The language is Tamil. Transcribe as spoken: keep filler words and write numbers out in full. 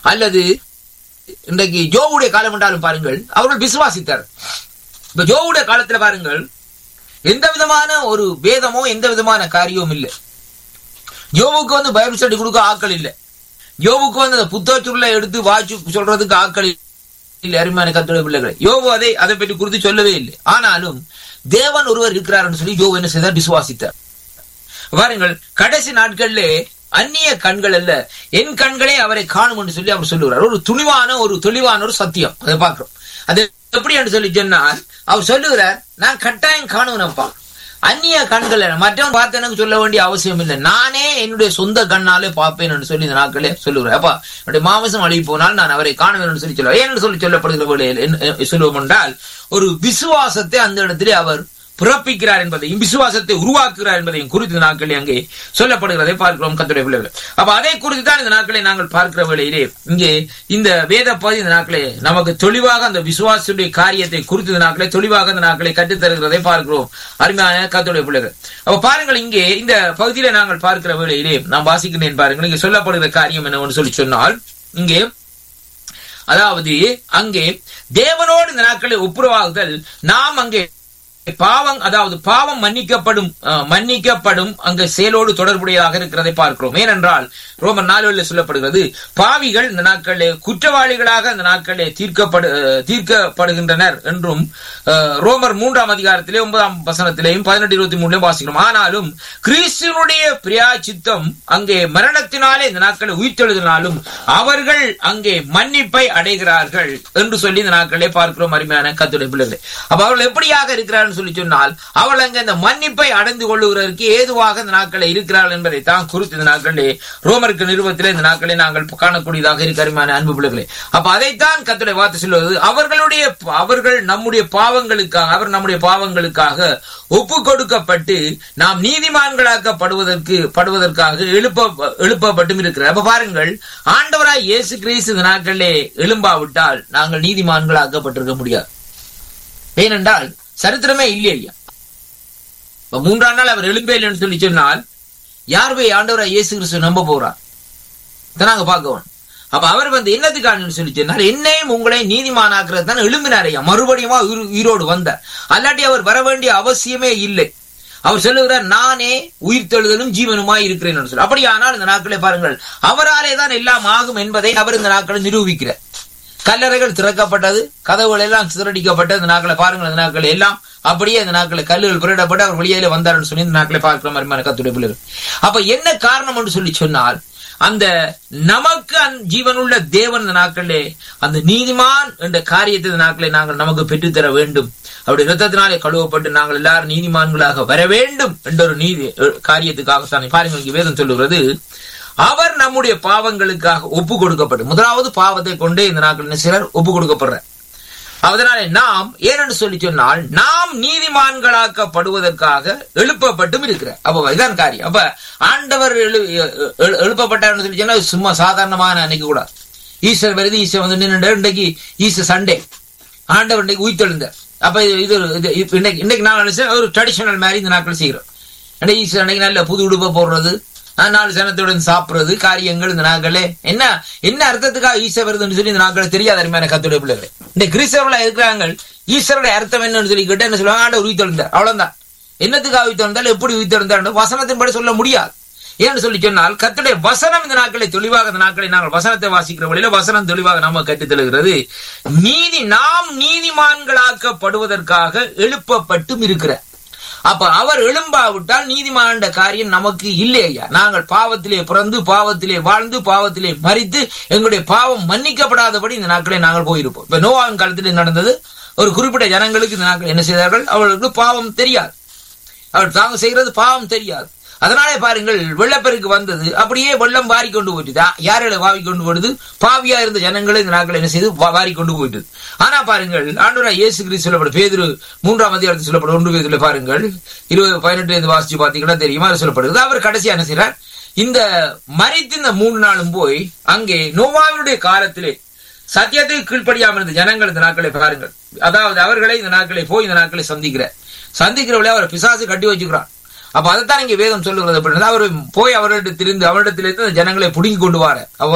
அல்லது இன்றைக்கு யோபுடைய காலம் என்றாலும் பாருங்கள், அவர்கள் விசுவாசித்தார். இப்ப யோபுடைய காலத்துல பாருங்கள், எந்த விதமான ஒரு வேதமோ எந்த விதமான காரியமும் இல்லை. யோபுக்கு வந்து பைபிள் ஸ்டடி கொடுக்க ஆட்கள் இல்லை. யோபுக்கு வந்து அந்த புத்தகத்துல எடுத்து வாய்ச்சி சொல்றதுக்கு ஆட்கள் இல்லை. அருமையான கர்த்தருடைய பிள்ளைகளை, யோபு அதை அதை பற்றி குறித்து சொல்லவே இல்லை. ஆனாலும் தேவன் ஒருவர் இருக்கிறார் சொல்லி யோபு என்ன செய்தார்? விசுவாசித்தார். பாருங்கள், கடைசி நாட்கள்ல அந்நிய கண்கள் அல்ல, என் கண்களே அவரை காணும் என்று சொல்லி அவர் சொல்லுகிறார். ஒரு துணிவான ஒரு தெளிவான ஒரு சத்தியம் அதை பார்க்கிறோம். அது எப்படி என்று சொல்லி சொன்னால், அவர் சொல்லுகிறார், நான் கட்டாயம் காணுவேனப்பா. அந்நிய கண்கள் மற்றவன் பார்த்து எனக்கு சொல்ல வேண்டிய அவசியம் இல்லை, நானே என்னுடைய சொந்த கண்ணாலே பார்ப்பேன் என்று சொல்லி இந்த நாட்களே சொல்லுகிறேன். அப்பா, என்னுடைய மாமிசம் அழுகி போனால் நான் அவரை காணுவேன் என்று சொல்லி சொல்லுவேன். ஏன்னு சொல்லி சொல்லப்படுகிற வேளையில் சொல்லுவோம் என்றால், ஒரு விசுவாசத்தை அந்த இடத்திலே அவர் பிறப்பிக்கிறார் என்பதையும் விசுவாசத்தை உருவாக்குகிறார் என்பதையும் குறித்து நாட்களே அங்கே சொல்லப்படுகிறதை பார்க்கிறோம் கர்த்தருடைய பிள்ளைகள். அப்ப அதை குறித்து தான் இந்த நாட்களை நாங்கள் பார்க்கிற வேளையிலே இங்கே இந்த வேத பகுதி இந்த நாட்களே நமக்கு தெளிவாக அந்த விசுவாசத்துடைய காரியத்தை குறித்து இந்த நாட்களை தெளிவாக இந்த நாட்களை கற்றுத் தருகிறதை பார்க்கிறோம் அருமையான கர்த்தருடைய பிள்ளைகள். அப்ப பாருங்கள், இங்கே இந்த பகுதியில நாங்கள் பார்க்கிற வேளையிலே நாம் வாசிக்கிறேன் பாருங்கள், இங்கே சொல்லப்படுகிற காரியம் என்னவென்று சொல்லி சொன்னால், இங்கே அதாவது அங்கே தேவனோடு இந்த நாட்களை ஒப்புரவாகுதல், நாம் அங்கே பாவம் அதாவது பாவம் மன்னிக்கப்படும் மன்னிக்கப்படும் அங்கு செயலோடு தொடர்புடையதாக இருக்கிறதை பார்க்கிறோம். ஏனென்றால் ரோமர் நாலுல சொல்லப்படுகிறது, பாவிகள் இந்த நாட்களிலே குற்றவாளிகளாக இந்த நாட்களிலே தீர்க்கப்படு தீர்க்கப்படுகின்றனர் என்றும் ரோமர் மூன்றாம் அதிகாரத்திலே ஒன்பதாம் வசனத்திலேயும் பதினெட்டு இருபத்தி மூணுலையும் வாசிக்கிறோம். ஆனாலும் கிறிஸ்துவனுடைய பிராயச்சித்தம் அங்கே மரணத்தினாலே இந்த நாட்களை உயிர்த்தெழுதினாலும் அவர்கள் அங்கே மன்னிப்பை அடைகிறார்கள் என்று சொல்லி இந்த நாட்களே பார்க்கிறோம் அருமையான கர்த்தருடைய பிள்ளைகளே. அப்ப அவர்கள் எப்படியாக இருக்கிறார்கள் சொல்லி சொன்னால், அவள் அங்கே இந்த மன்னிப்பை அடைந்து கொள்ளுகிறதற்கு ஏதுவாக இந்த நாட்களை இருக்கிறார்கள் என்பதை தான் குறித்து இந்த நாட்களே ரோமருக்கு நிறுவனத்திலே இந்த நாட்களை நாங்கள் காணக்கூடியதாக இருக்கிறமான அன்பு பிள்ளைகளே. அப்ப அதைத்தான் கர்த்தருடைய வார்த்தை சொல்வது, அவர்களுடைய அவர்கள் நம்முடைய பாவங்களுக்காக அவர் நம்முடைய பாவங்களுக்காக ஒப்பு கொடுக்கப்பட்டு நாம் நீதிமான்களாக்கப்படுவதற்கு படுவதற்காக எழுப்ப எழுப்பப்பட்டும் இருக்கிறார். அப்ப பாருங்கள், ஆண்டவராய் இயேசு கிறிஸ்து இந்த நாட்களிலே எழும்பாவிட்டால் நாங்கள் நீதிமான்களாக்கப்பட்டிருக்க முடியாது. ஏனென்றால் சரித்திரமே இல்லையா. இப்ப மூன்றாம் நாள் அவர் எழும்பே இல்லைன்னு சொல்லி சொன்னால் யார் போய் ஆண்டவராய் இயேசு கிறிஸ்து நம்ப போறார்? நாங்க பார்க்கணும். அப்ப அவர் வந்து என்னத்துக்கான சொல்லி சொன்னால், என்னையும் உங்களை நீதிமானாக்குறது தான் எழும்பினாரையா, மறுபடியும் உயிரோடு வந்தார். அல்லாட்டி அவர் வர வேண்டிய அவசியமே இல்லை. அவர் சொல்லுகிறார், நானே உயிர்த்தெழுதலும் ஜீவனுமாய் இருக்கிறேன் சொல்லி. அப்படியானால் இந்த நாட்களை பாருங்கள், அவராலே தான் எல்லாம் ஆகும் என்பதை அவர் இந்த நாட்களை நிரூபிக்கிறார். கல்லறைகள் திறக்கப்பட்டது, கதவுகள் எல்லாம் சிதறடிக்கப்பட்டது. இந்த நாட்களை பாருங்கள், இந்த நாட்கள் எல்லாம் அப்படியே இந்த நாட்களை கல்லுகள் புரடப்பட்டு அவர் வெளியில வந்தார்னு சொல்லி இந்த நாட்களை பார்க்கிற மாதிரி கர்த்தருடைய பிள்ளைகள். அப்ப என்ன காரணம் என்று சொல்லி சொன்னால், அந்த நமக்கு ஜீவனுள்ள தேவன் இந்த நாட்களே அந்த நீதிமான் என்ற காரியத்தை இந்த நாட்களை நாங்கள் நமக்கு பெற்றுத்தர வேண்டும். அவருடைய இரத்தத்தினாலே கழுவப்பட்டு நாங்கள் எல்லாரும் நீதிமான்களாக வர வேண்டும் என்ற ஒரு நீதி காரியத்துக்காக பாருங்கள் வேதம் சொல்லுகிறது, அவர் நம்முடைய பாவங்களுக்காக ஒப்பு கொடுக்கப்பட்டு, முதலாவது பாவத்தை கொண்டே இந்த நாட்கள் என்ன செய்றார்? ஒப்பு கொடுக்கப்படுற. அதனாலே நாம் ஏனென்று சொல்லி சொன்னால், நாம் நீதிமான்களாக்கப்படுவதற்காக எழுப்பப்பட்டும் இருக்கிறார். அப்ப இதான் காரியம். அப்ப ஆண்டவர் எழு எழுப்பப்பட்டார் சொல்லி சொன்னா சும்மா சாதாரணமான நினைக்க கூடாது. ஈஸ்டர் வருது, ஈஸ்டர் வந்து நின்று இன்றைக்கு ஈஸ்டர் சண்டே, ஆண்டவர் இன்றைக்கு உயிர்த்தெழுந்தார். அப்ப இது இன்னைக்கு இன்னைக்கு நான் ஒரு ட்ரெடிஷனல் மாதிரி இந்த நாட்கள் செய்கிறோம். ஈஸ்டர் அன்னைக்கு நல்ல புது உடுப்பை போடுறது, நாலு சனத்துடன் சாப்பிடுறது, காரியங்கள் இந்த நாட்களே என்ன என்ன அர்த்தத்துக்காக ஈஸ்டர் வருதுன்னு சொல்லி இந்த நாட்களை தெரியாத அருமையான கர்த்தருடைய பிள்ளைகளே. இந்த கிறிஸ்தவர்களா இருக்கிறாங்க, ஈஸ்வருடைய அர்த்தம் என்னன்னு சொல்லி கேட்டு என்ன சொல்லுவாங்க? ஆண்டவர் உயிர்த்தெழுந்தார், அவ்வளவுதான். என்னத்துக்காக உயிர்த்தெழுந்தால், எப்படி உயிர்த்தெழுந்தார் வசனத்தின்படி சொல்ல முடியாது. ஏன்னு சொல்லி சொன்னால், கர்த்தருடைய வசனம் இந்த நாட்களை தெளிவாக இந்த நாட்களை நாங்கள் வசனத்தை வாசிக்கிற வழியில வசனம் தெளிவாக நாம கற்றுத் தருகிறது. நீதி நாம் நீதிமான்களாக்கப்படுவதற்காக எழுப்பப்பட்டும் இருக்கிற. அப்ப அவர் எழும்பாவிட்டால் நீதிமான காரியம் நமக்கு இல்லையா. நாங்கள் பாவத்திலே பிறந்து பாவத்திலே வாழ்ந்து பாவத்திலே மரித்து எங்களுடைய பாவம் மன்னிக்கப்படாதபடி இந்த நாட்களை நாங்கள் போயிருப்போம். இப்ப நோவாவின் காலத்திலே நடந்தது, ஒரு குறிப்பிட்ட ஜனங்களுக்கு இந்த நாட்கள் என்ன செய்தார்கள்? அவர்களுக்கு பாவம் தெரியாது, அவர் தாங்க செய்கிறது பாவம் தெரியாது. அதனாலே பாருங்கள், வெள்ளப்பெருக்கு வந்தது, அப்படியே வெள்ளம் வாரி கொண்டு போயிட்டுதா. யாரை வாரி கொண்டு போடுது? பாவியா இருந்த ஜனங்களை இந்த நாட்கள் என்ன செய்து வாரி கொண்டு போயிட்டு. ஆனா பாருங்கள், ஆண்டவராய் இயேசு கிறிஸ்து சொல்லப்படும் பேதுரு மூன்றாம் அதிகாரத்தில் சொல்லப்படும் ஒன்று பேதுல பாருங்கள் இருபது பதினெட்டு வாசிச்சு பாத்தீங்கன்னா தெரியுமா சொல்லப்படுகிறது. அவர் கடைசியா என்ன செய்யறார்? இந்த மரித்து இந்த மூணு நாளும் போய் அங்கே நோவாவினுடைய காலத்திலே சத்தியத்துக்கு கீழ்ப்படியாமல் இருந்த ஜனங்கள் இந்த நாட்களை பாருங்கள், அதாவது அவர்களை இந்த நாட்களை போய் இந்த நாட்களை சந்திக்கிற சந்திக்கிறவளே அவர் பிசாசு கட்டி வச்சுக்கிறான். அப்ப அதைத்தான் இங்க வேதம் சொல்லுகிறது. அவர் போய் அவரிடத்திலிருந்து அவரிடத்திலிருந்து ஜனங்களை புடுங்கி கொண்டு வர